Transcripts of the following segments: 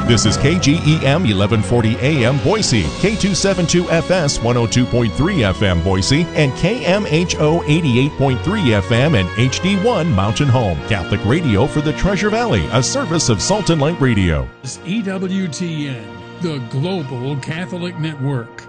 This is KGEM 1140 AM Boise, K272FS 102.3 FM Boise, and KMHO 88.3 FM and HD1 Mountain Home. Catholic radio for the Treasure Valley, a service of Salt and Light Radio. This is EWTN, the Global Catholic Network.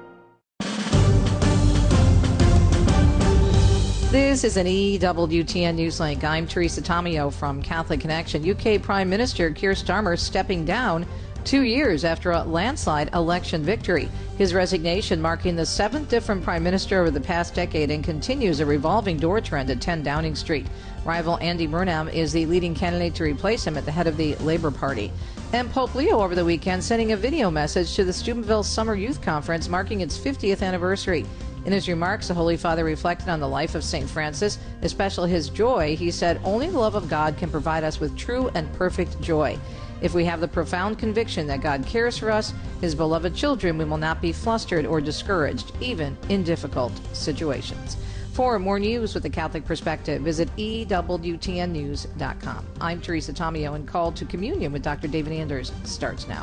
This is an EWTN Newslink. I'm Teresa Tomeo from Catholic Connection. UK Prime Minister Keir Starmer stepping down 2 years after a landslide election victory. His resignation marking the seventh different prime minister over the past decade and continues a revolving door trend at 10 Downing Street. Rival Andy Burnham is the leading candidate to replace him at the head of the Labour Party. And Pope Leo over the weekend sending a video message to the Steubenville Summer Youth Conference marking its 50th anniversary. In his remarks, the Holy Father reflected on the life of St. Francis, especially his joy. He said, "Only the love of God can provide us with true and perfect joy. If we have the profound conviction that God cares for us, his beloved children, we will not be flustered or discouraged, even in difficult situations." For more news with the Catholic perspective, visit EWTNnews.com. I'm Teresa Tomeo, and Call to Communion with Dr. David Anders starts now.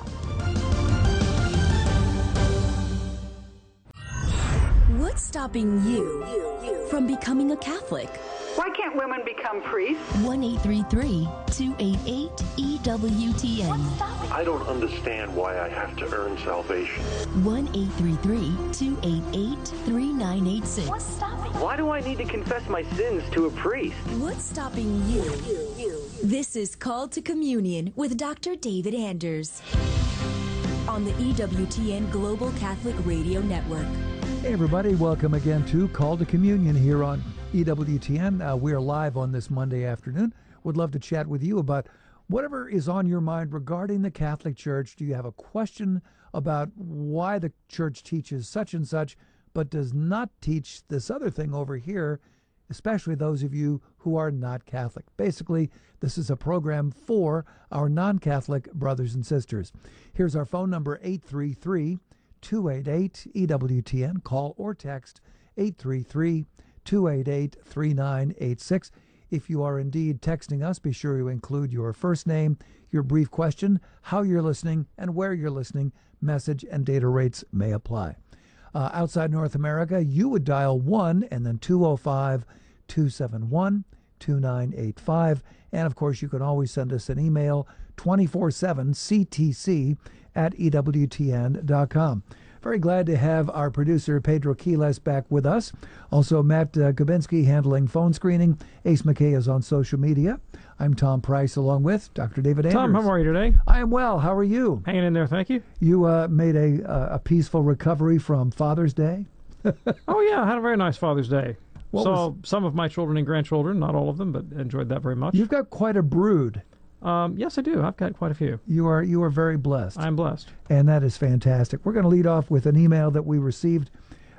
What's stopping you from becoming a Catholic? Why can't women become priests? 1-833-288-EWTN. I don't understand why I have to earn salvation. 1-833-288-3986. What's stopping? Why do I need to confess my sins to a priest? What's stopping you? This is Called to Communion with Dr. David Anders on the EWTN Global Catholic Radio Network. Hey everybody, welcome again to Call to Communion here on EWTN. We're live on this Monday afternoon. Would love to chat with you about whatever is on your mind regarding the Catholic Church. Do you have a question about why the Church teaches such and such, but does not teach this other thing over here, especially those of you who are not Catholic? Basically, this is a program for our non-Catholic brothers and sisters. Here's our phone number, 833-288-EWTN. Call or text 833-288-3986. If you are indeed texting us, be sure you include your first name, your brief question, how you're listening, and where you're listening. Message and data rates may apply. Outside North America, you would dial 1 and then 205-271-2985. And, of course, you can always send us an email, 24/7 ctc@ewtn.com. Very glad to have our producer, Pedro Quiles, back with us. Also, Matt Kubinski handling phone screening. Ace McKay is on social media. I'm Tom Price, along with Dr. David Anders. Tom, how are you today? I am well. How are you? Hanging in there, thank you. You made a peaceful recovery from Father's Day? Oh, yeah, I had a very nice Father's Day. Saw some of my children and grandchildren, not all of them, but enjoyed that very much. You've got quite a brood. Yes, I do. I've got quite a few. You are very blessed. I'm blessed. And that is fantastic. We're going to lead off with an email that we received.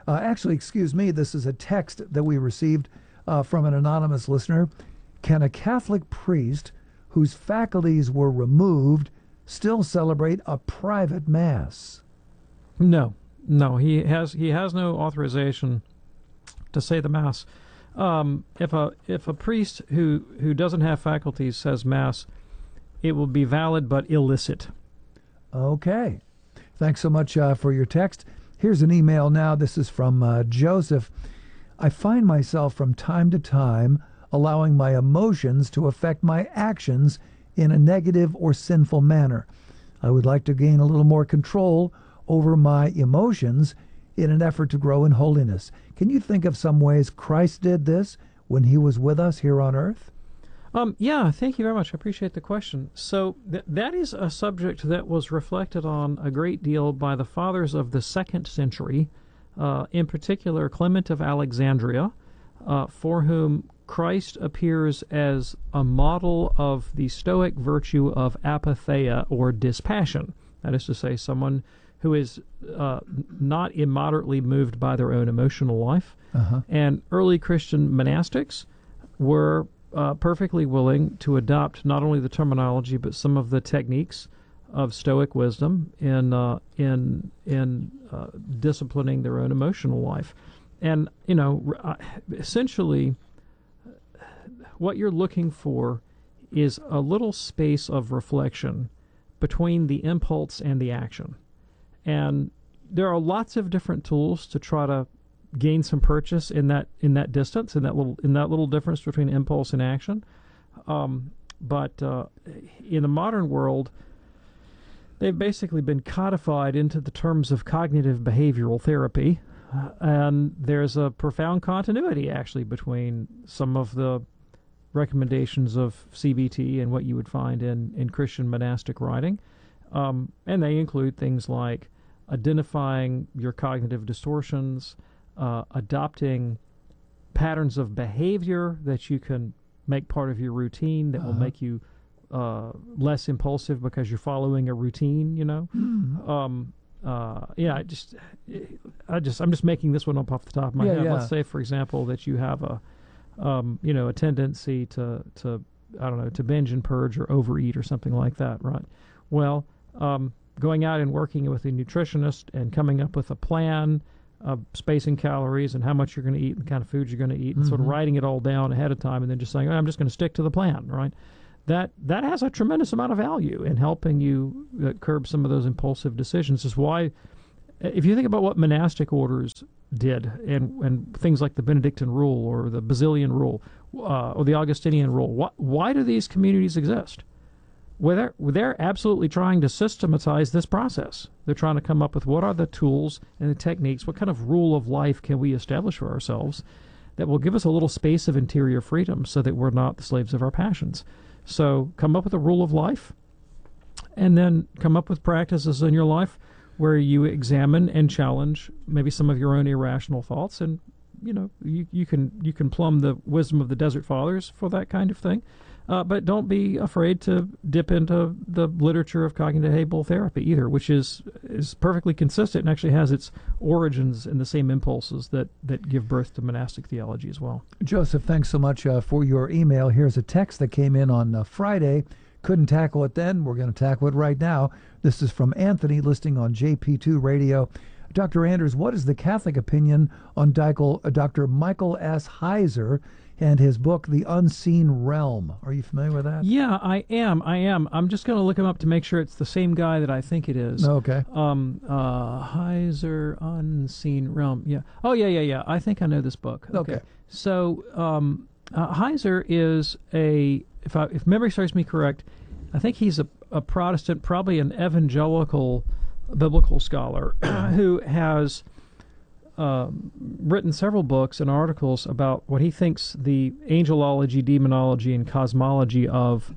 This is a text that we received from an anonymous listener. Can a Catholic priest whose faculties were removed still celebrate a private Mass? No, he has no authorization to say the Mass. If a priest who doesn't have faculties says Mass, it will be valid but illicit. Okay. Thanks so much for your text. Here's an email now. This is from Joseph. I find myself from time to time allowing my emotions to affect my actions in a negative or sinful manner. I would like to gain a little more control over my emotions in an effort to grow in holiness. Can you think of some ways Christ did this when he was with us here on earth? Yeah, thank you very much. I appreciate the question. So that is a subject that was reflected on a great deal by the fathers of the 2nd century, in particular Clement of Alexandria, for whom Christ appears as a model of the Stoic virtue of apatheia, or dispassion. That is to say, someone who is not immoderately moved by their own emotional life. And early Christian monastics were perfectly willing to adopt not only the terminology but some of the techniques of Stoic wisdom in disciplining their own emotional life. And essentially, what you're looking for is a little space of reflection between the impulse and the action. And there are lots of different tools to try to gain some purchase in that distance, in that little difference between impulse and action. But in the modern world, they've basically been codified into the terms of cognitive behavioral therapy, and there's a profound continuity actually between some of the recommendations of CBT and what you would find in Christian monastic writing. And they include things like identifying your cognitive distortions, adopting patterns of behavior that you can make part of your routine that will make you less impulsive because you're following a routine, you know. I'm just making this one up off the top of my head. Let's say, for example, that you have a tendency to I don't know, to binge and purge or overeat or something like that, right? Well, going out and working with a nutritionist and coming up with a plan of spacing calories and how much you're going to eat and the kind of food you're going to eat, and sort of writing it all down ahead of time, and then just saying, I'm just going to stick to the plan, right? That has a tremendous amount of value in helping you curb some of those impulsive decisions. This is why, if you think about what monastic orders did, and things like the Benedictine rule or the Basilian rule or the Augustinian rule, why do these communities exist? Well, they're absolutely trying to systematize this process. They're trying to come up with what are the tools and the techniques, what kind of rule of life can we establish for ourselves that will give us a little space of interior freedom so that we're not the slaves of our passions. So come up with a rule of life, and then come up with practices in your life where you examine and challenge maybe some of your own irrational thoughts, and you can plumb the wisdom of the Desert Fathers for that kind of thing. But don't be afraid to dip into the literature of cognitive behavioral therapy either, which is perfectly consistent and actually has its origins in the same impulses that give birth to monastic theology as well. Joseph, thanks so much for your email. Here's a text that came in on Friday. Couldn't tackle it then. We're going to tackle it right now. This is from Anthony, listening on JP2 Radio. Dr. Anders, what is the Catholic opinion on Dr. Michael S. Heiser and his book, The Unseen Realm? Are you familiar with that? Yeah, I am. I'm just going to look him up to make sure it's the same guy that I think it is. Okay. Heiser, Unseen Realm. Yeah. Oh, yeah. I think I know this book. Okay. So Heiser is if memory serves me correct, I think he's a Protestant, probably an evangelical biblical scholar who has written several books and articles about what he thinks the angelology, demonology, and cosmology of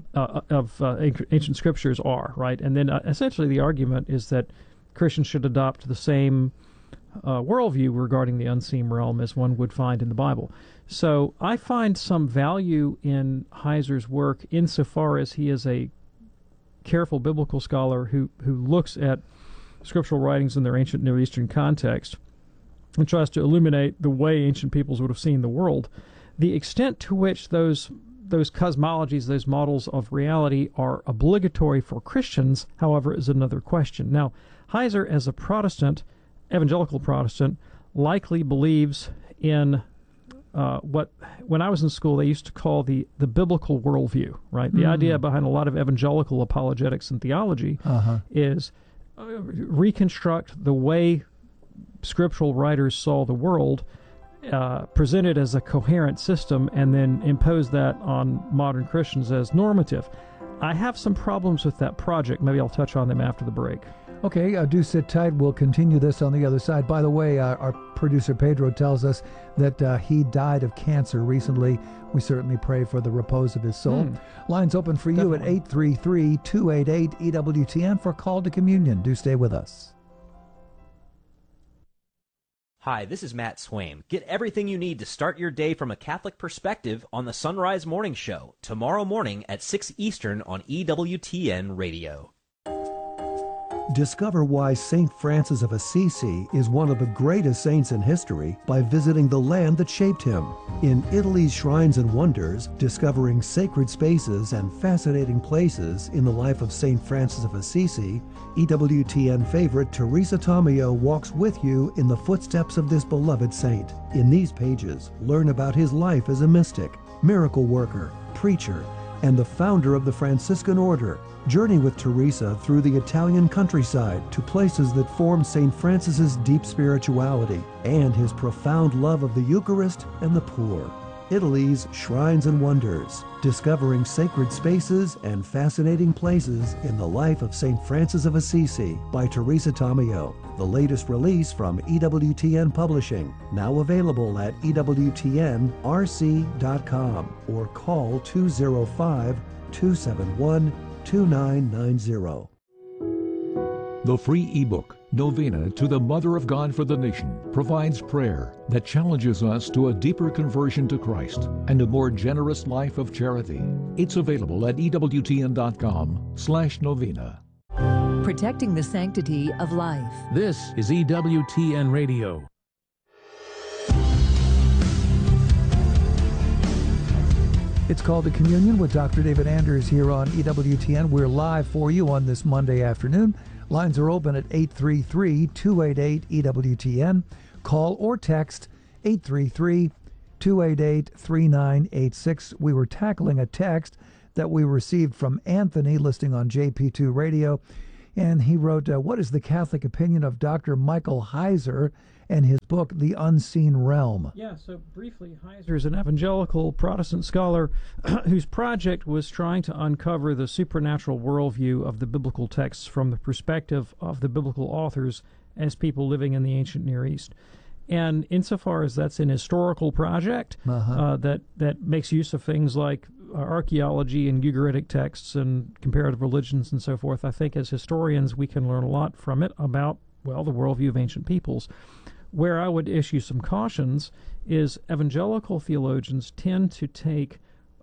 ancient scriptures are, right? And then essentially the argument is that Christians should adopt the same worldview regarding the unseen realm as one would find in the Bible. So I find some value in Heiser's work insofar as he is a careful biblical scholar who looks at scriptural writings in their ancient Near Eastern context and tries to illuminate the way ancient peoples would have seen the world. The extent to which those cosmologies, those models of reality, are obligatory for Christians, however, is another question. Now, Heiser, as a Protestant, evangelical Protestant, likely believes in what, when I was in school, they used to call the biblical worldview, right? The idea behind a lot of evangelical apologetics and theology is reconstruct the way scriptural writers saw the world, present it as a coherent system, and then impose that on modern Christians as normative. I have some problems with that project. Maybe I'll touch on them after the break. Okay, do sit tight. We'll continue this on the other side. By the way, our producer Pedro tells us that he died of cancer recently. We certainly pray for the repose of his soul. Lines open for you at 833-288-EWTN for Call to Communion. Do stay with us. Hi, this is Matt Swaim. Get everything you need to start your day from a Catholic perspective on the Sunrise Morning Show, tomorrow morning at 6 Eastern on EWTN Radio. Discover why St. Francis of Assisi is one of the greatest saints in history by visiting the land that shaped him. In Italy's Shrines and Wonders, discovering sacred spaces and fascinating places in the life of St. Francis of Assisi, EWTN favorite Teresa Tomeo walks with you in the footsteps of this beloved saint. In these pages, learn about his life as a mystic, miracle worker, preacher, and the founder of the Franciscan Order. Journey with Teresa through the Italian countryside to places that form St. Francis's deep spirituality and his profound love of the Eucharist and the poor. Italy's Shrines and Wonders, discovering sacred spaces and fascinating places in the life of St. Francis of Assisi by Teresa Tomeo. The latest release from EWTN Publishing, now available at EWTNRC.com or call 205-271-2990. The free ebook, Novena to the Mother of God for the Nation, provides prayer that challenges us to a deeper conversion to Christ and a more generous life of charity. It's available at EWTN.com/novena. Protecting the sanctity of life. This is EWTN Radio. It's called The Communion with Dr. David Anders here on EWTN. We're live for you on this Monday afternoon. Lines are open at 833-288-EWTN. Call or text 833-288-3986. We were tackling a text that we received from Anthony listening on JP2 Radio. And he wrote, what is the Catholic opinion of Dr. Michael Heiser and his book, The Unseen Realm? Yeah, so briefly, Heiser is an evangelical Protestant scholar whose project was trying to uncover the supernatural worldview of the biblical texts from the perspective of the biblical authors as people living in the ancient Near East. And insofar as that's an historical project that makes use of things like archaeology and Ugaritic texts and comparative religions and so forth, I think as historians we can learn a lot from it about, well, the worldview of ancient peoples. Where I would issue some cautions is evangelical theologians tend to take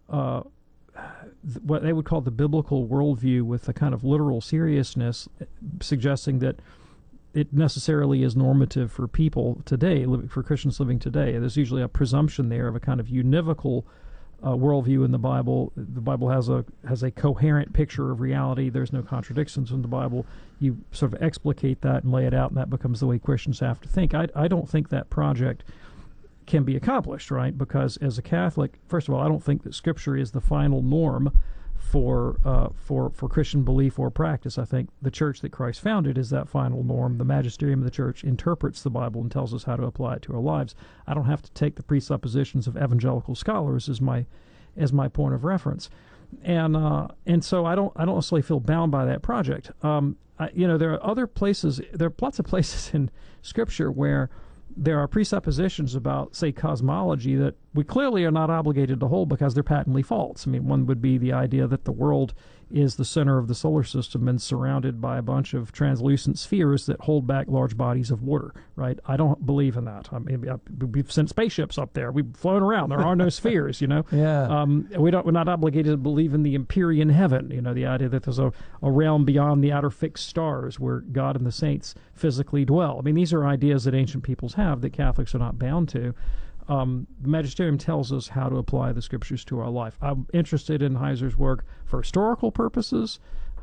what they would call the biblical worldview with a kind of literal seriousness, suggesting that it necessarily is normative for people today, for Christians living today. There's usually a presumption there of a kind of univocal worldview in the Bible. The Bible has a coherent picture of reality. There's no contradictions in the Bible. You sort of explicate that and lay it out, and that becomes the way Christians have to think. I don't think that project can be accomplished, right? Because as a Catholic, first of all, I don't think that Scripture is the final norm for Christian belief or practice. I think the church that Christ founded is that final norm. The magisterium of the church interprets the Bible and tells us how to apply it to our lives. I don't have to take the presuppositions of evangelical scholars as my point of reference, and so I don't necessarily feel bound by that project. There are other places. There are lots of places in Scripture where there are presuppositions about, say, cosmology that we clearly are not obligated to hold because they're patently false. I mean, one would be the idea that the world is the center of the solar system and surrounded by a bunch of translucent spheres that hold back large bodies of water, right? I don't believe in that. I mean, we've sent spaceships up there. We've flown around. There are no spheres, Yeah. We're not obligated to believe in the Empyrean heaven, the idea that there's a realm beyond the outer fixed stars where God and the saints physically dwell. I mean, these are ideas that ancient peoples have that Catholics are not bound to. The Magisterium tells us how to apply the Scriptures to our life. I'm interested in Heiser's work for historical purposes,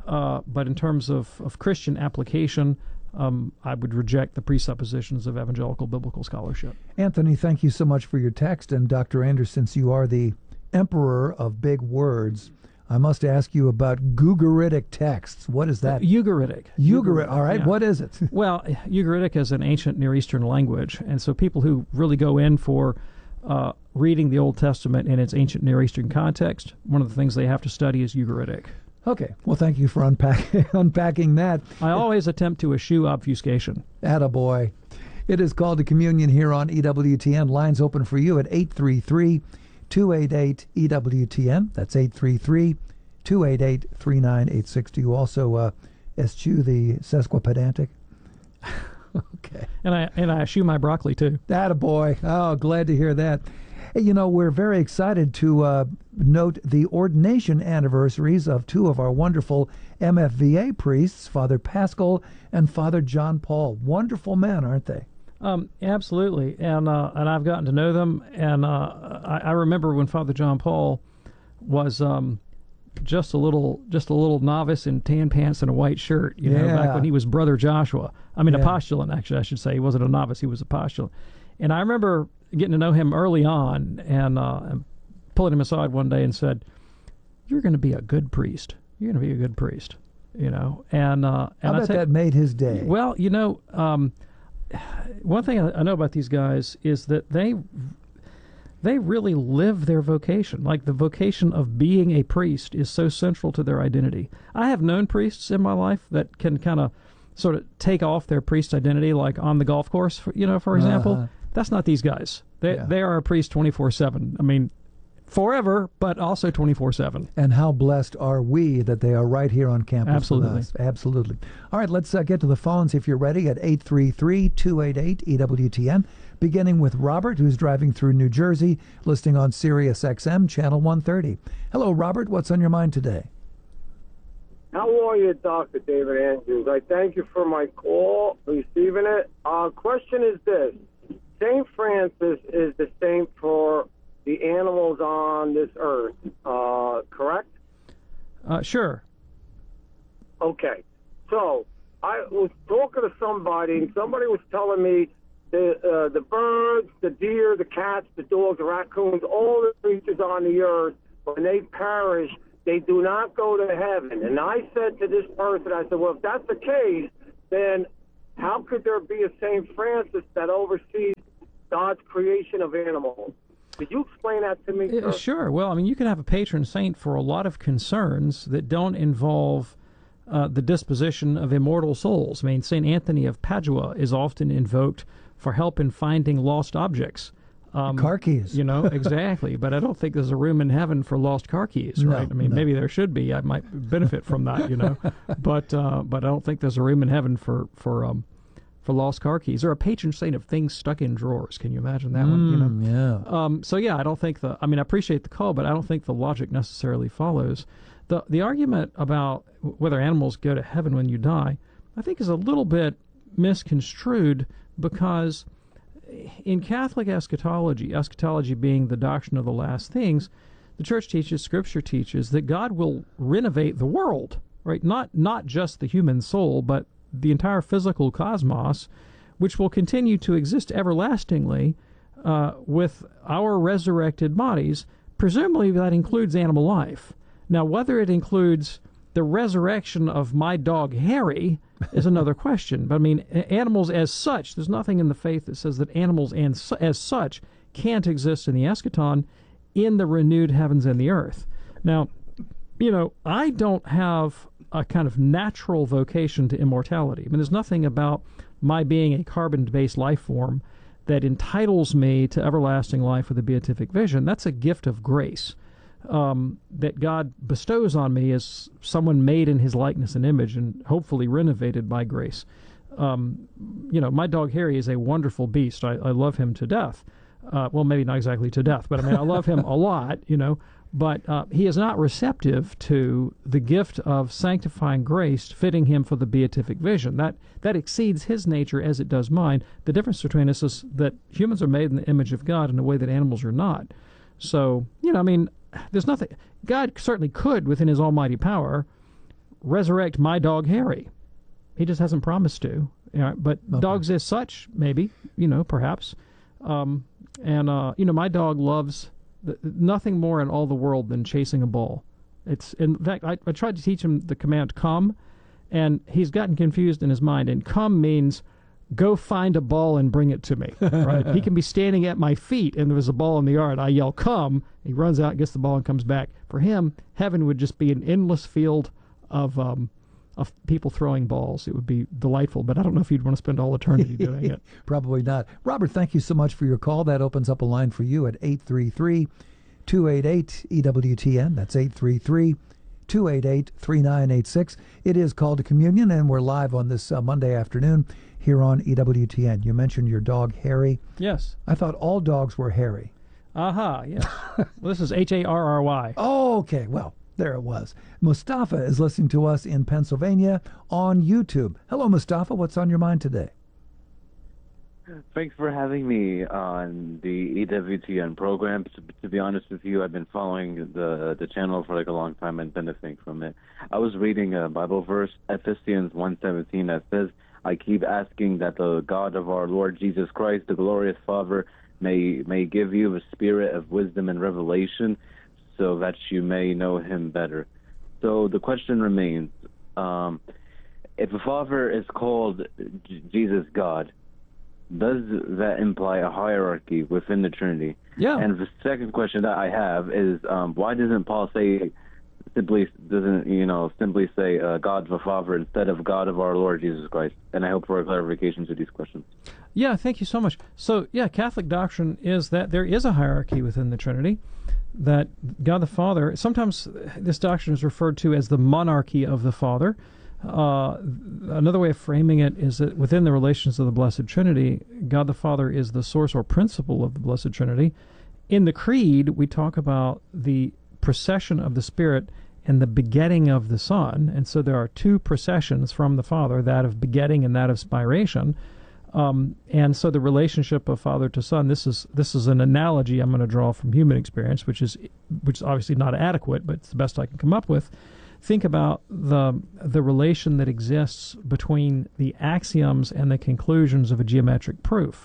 but in terms of Christian application, I would reject the presuppositions of evangelical biblical scholarship. Anthony, thank you so much for your text. And Dr. Anders, since you are the emperor of big words, I must ask you about Ugaritic texts. What is that? Ugaritic. Ugaritic. All right. Yeah. What is it? Well, Ugaritic is an ancient Near Eastern language, and so people who really go in for reading the Old Testament in its ancient Near Eastern context, one of the things they have to study is Ugaritic. Okay. Well, thank you for unpacking that. I always attempt to eschew obfuscation. Attaboy. It is called to Communion here on EWTN. Lines open for you at 833-288-EWTN. That's 833-288-3986. Do you also eschew the sesquipedantic? Okay. And I eschew my broccoli, too. Attaboy. Oh, glad to hear that. Hey, we're very excited to note the ordination anniversaries of two of our wonderful MFVA priests, Father Pascal and Father John Paul. Wonderful men, aren't they? Absolutely, and I've gotten to know them, and I remember when Father John Paul was just a little novice in tan pants and a white shirt, back when he was Brother Joshua. I mean, a postulant, actually, I should say. He wasn't a novice; he was a postulant. And I remember getting to know him early on, and pulling him aside one day and said, you're going to be a good priest. You're going to be a good priest, you know. And I bet that made his day. Well, you know, one thing I know about these guys is that they really live their vocation. Like, the vocation of being a priest is so central to their identity. I have known priests in my life that can kind of sort of take off their priest identity, like on the golf course, for example. That's not these guys. They are a priest 24/7. I mean, forever, but also 24/7. And how blessed are we that they are right here on campus Absolutely. with us. Absolutely. All right, let's get to the phones if you're ready at 833-288-EWTN, beginning with Robert, who's driving through New Jersey, listening on Sirius XM, Channel 130. Hello, Robert. What's on your mind today? How are you, Dr. David Andrews? I thank you for my call, receiving it. Question is this. St. Francis is the saint for the animals on this earth, correct? Sure. Okay. So I was talking to somebody, and somebody was telling me the birds, the deer, the cats, the dogs, the raccoons, all the creatures on the earth, when they perish, they do not go to heaven. And I said to this person, I said, well, if that's the case, then how could there be a St. Francis that oversees God's creation of animals? Could you explain that to me, sir? Sure. Well, I mean, you can have a patron saint for a lot of concerns that don't involve the disposition of immortal souls. I mean, St. Anthony of Padua is often invoked for help in finding lost objects. Car keys. You know, exactly. But I don't think there's a room in heaven for lost car keys, right? No, I mean, maybe there should be. I might benefit from that, you know. But I don't think there's a room in heaven for lost car keys, or a patron saint of things stuck in drawers. Can you imagine that one? You know? Yeah. So yeah, I don't think I appreciate the call, but I don't think the logic necessarily follows. The argument about whether animals go to heaven when you die, I think, is a little bit misconstrued, because in Catholic eschatology being the doctrine of the last things, the Church teaches, Scripture teaches, that God will renovate the world, right? Not just the human soul, but the entire physical cosmos, which will continue to exist everlastingly with our resurrected bodies. Presumably that includes animal life. Now, whether it includes the resurrection of my dog Harry is another question. But I mean, animals as such, there's nothing in the faith that says that animals as such can't exist in the eschaton, in the renewed heavens and the earth. Now, you know, I don't have a kind of natural vocation to immortality. I mean, there's nothing about my being a carbon-based life form that entitles me to everlasting life with a beatific vision. That's a gift of grace that God bestows on me as someone made in his likeness and image and hopefully renovated by grace. You know, my dog Harry is a wonderful beast. I love him to death. Well, maybe not exactly to death, but I mean, I love him a lot, you know. But he is not receptive to the gift of sanctifying grace fitting him for the beatific vision. That exceeds his nature as it does mine. The difference between us is that humans are made in the image of God in a way that animals are not. So, you know, I mean, there's nothing. God certainly could, within his almighty power, resurrect my dog Harry. He just hasn't promised to. You know, but okay. Dogs as such, maybe, you know, perhaps. You know, my dog loves nothing more in all the world than chasing a ball. It's, in fact, I tried to teach him the command come, and he's gotten confused in his mind. And come means go find a ball and bring it to me. Right? He can be standing at my feet, and there's a ball in the yard. I yell come. He runs out, gets the ball, and comes back. For him, heaven would just be an endless field of people throwing balls. It would be delightful, but I don't know if you'd want to spend all eternity doing it. Probably not. Robert, thank you so much for your call. That opens up a line for you at 833-288-EWTN. That's 833-288-3986. It is Call to Communion, and we're live on this Monday afternoon here on EWTN. You mentioned your dog, Harry. Yes. I thought all dogs were hairy. Aha, yes. Well, this is Harry. Oh, okay. Well, there it was. Mustafa is listening to us in Pennsylvania on YouTube. Hello, Mustafa. What's on your mind today? Thanks for having me on the EWTN program. To be honest with you, I've been following the channel for like a long time and benefiting from it. I was reading a Bible verse, Ephesians 1:17, that says, I keep asking that the God of our Lord Jesus Christ, the glorious Father, may give you a spirit of wisdom and revelation so that you may know him better. So the question remains, if a father is called Jesus God, does that imply a hierarchy within the Trinity? Yeah. And the second question that I have is, why doesn't Paul simply say God the Father instead of God of our Lord Jesus Christ? And I hope for a clarification to these questions. Yeah, thank you so much. So, yeah, Catholic doctrine is that there is a hierarchy within the Trinity, that God the Father, sometimes this doctrine is referred to as the monarchy of the Father. Another way of framing it is that within the relations of the Blessed Trinity, God the Father is the source or principle of the Blessed Trinity. In the Creed, we talk about the procession of the Spirit and the begetting of the Son, and so there are two processions from the Father, that of begetting and that of spiration. And so the relationship of Father to Son, this is an analogy I'm going to draw from human experience, which is obviously not adequate, but it's the best I can come up with. Think about the relation that exists between the axioms and the conclusions of a geometric proof.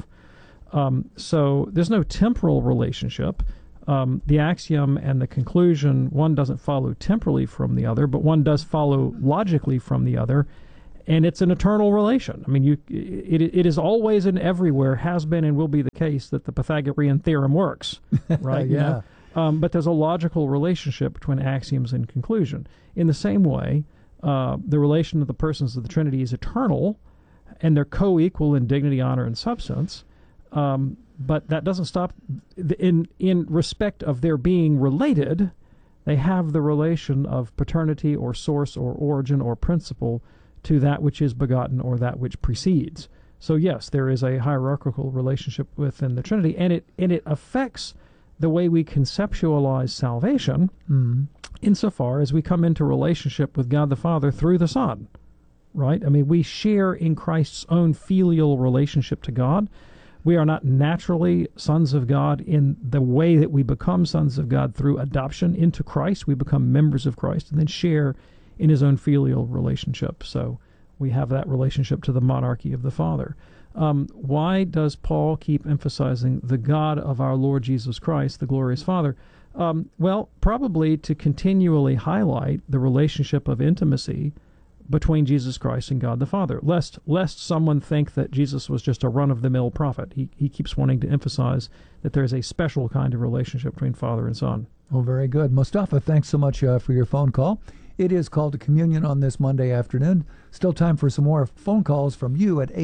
So there's no temporal relationship. The axiom and the conclusion, one doesn't follow temporally from the other, but one does follow logically from the other, and it's an eternal relation. I mean, it is always and everywhere, has been and will be the case that the Pythagorean theorem works, right? Yeah. But there's a logical relationship between axioms and conclusion. In the same way, the relation of the persons of the Trinity is eternal, and they're co-equal in dignity, honor, and substance. But that doesn't stop. In respect of their being related, they have the relation of paternity or source or origin or principle to that which is begotten or that which precedes. So yes, there is a hierarchical relationship within the Trinity, and it affects the way we conceptualize salvation insofar as we come into relationship with God the Father through the Son, right? I mean, we share in Christ's own filial relationship to God. We are not naturally sons of God in the way that we become sons of God through adoption into Christ. We become members of Christ and then share in his own filial relationship. So we have that relationship to the monarchy of the Father. Why does Paul keep emphasizing the God of our Lord Jesus Christ, the glorious Father? Well, probably to continually highlight the relationship of intimacy between Jesus Christ and God the Father, lest someone think that Jesus was just a run-of-the-mill prophet. He keeps wanting to emphasize that there is a special kind of relationship between Father and Son. Oh, very good. Mustafa, thanks so much for your phone call. It is Called to Communion on this Monday afternoon. Still time for some more phone calls from you at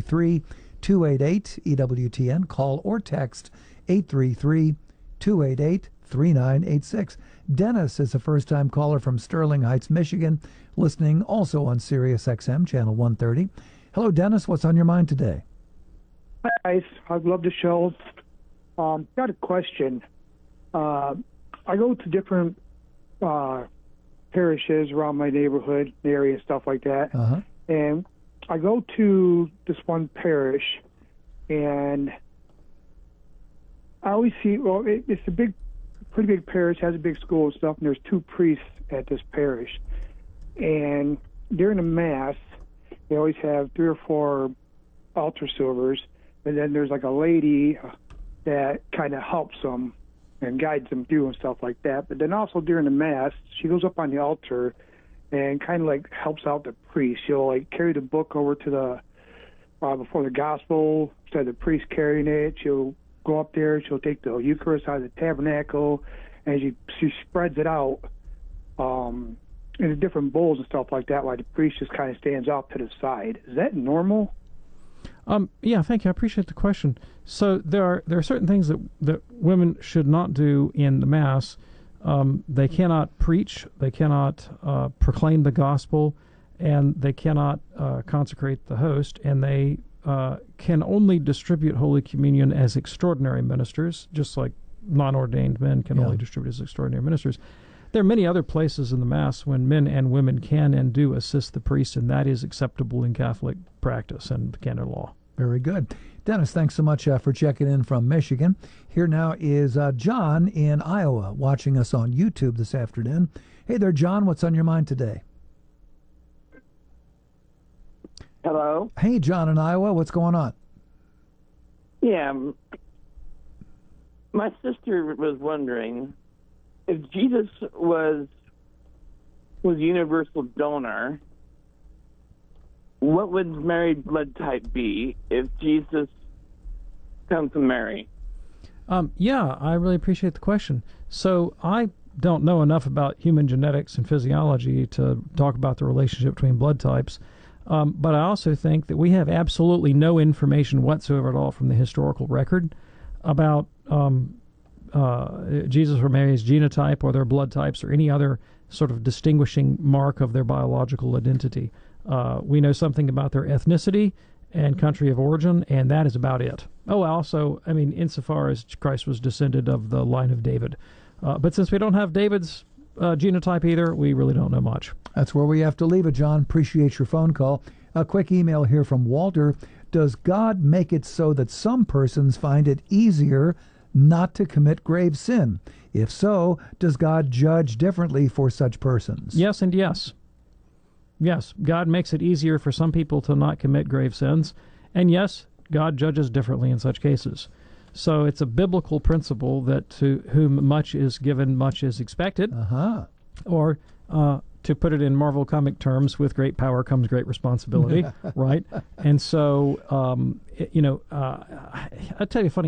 833-288-EWTN. Call or text 833-288-3986. Dennis is a first-time caller from Sterling Heights, Michigan, listening also on Sirius XM, Channel 130. Hello, Dennis. What's on your mind today? Hi, guys. I love the show. Got a question. I go to different parishes around my neighborhood, area, stuff like that. And I go to this one parish, and I always see, well, it's a pretty big parish, has a big school and stuff, and there's two priests at this parish. And during the Mass, they always have 3 or 4 altar servers, and then there's like a lady that kind of helps them and guides them through and stuff like that. But then also during the Mass, she goes up on the altar and kind of like helps out the priest. She'll like carry the book over to the before the gospel, instead of the priest carrying it. She'll go up there, she'll take the Eucharist out of the tabernacle, and she spreads it out in the different bowls and stuff like that, while the priest just kind of stands off to the side. Is that normal? Yeah, thank you. I appreciate the question. So there are certain things that women should not do in the Mass. They cannot preach, they cannot proclaim the gospel, and they cannot consecrate the host, and they can only distribute Holy Communion as extraordinary ministers, just like non-ordained men can only distribute as extraordinary ministers. There are many other places in the Mass when men and women can and do assist the priest, and that is acceptable in Catholic practice and canon law. Very good. Dennis, thanks so much for checking in from Michigan. Here now is John in Iowa watching us on YouTube this afternoon. Hey there, John. What's on your mind today? Hello? Hey, John in Iowa. What's going on? Yeah. My sister was wondering if Jesus was universal donor, what would Mary's blood type be if Jesus comes from Mary? Yeah, I really appreciate the question. So I don't know enough about human genetics and physiology to talk about the relationship between blood types. But I also think that we have absolutely no information whatsoever at all from the historical record about Jesus or Mary's genotype or their blood types or any other sort of distinguishing mark of their biological identity. We know something about their ethnicity and country of origin, and that is about it. Oh, also, I mean, insofar as Christ was descended of the line of David. But since we don't have David's genotype either, we really don't know much. That's where we have to leave it, John. Appreciate your phone call. A quick email here from Walter. Does God make it so that some persons find it easier not to commit grave sin? If so, does God judge differently for such persons? Yes and yes. Yes, God makes it easier for some people to not commit grave sins. And yes, God judges differently in such cases. So it's a biblical principle that to whom much is given, much is expected. Or, to put it in Marvel comic terms, with great power comes great responsibility, right? And so, I'll tell you a funny